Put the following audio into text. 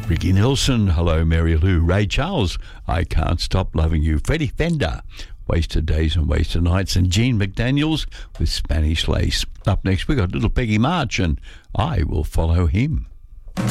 Ricky Nelson, Hello Mary Lou. Ray Charles, I Can't Stop Loving You. Freddie Fender, Wasted Days and Wasted Nights. And Gene McDaniels with Spanish Lace. Up next, we got Little Peggy March and I Will Follow Him.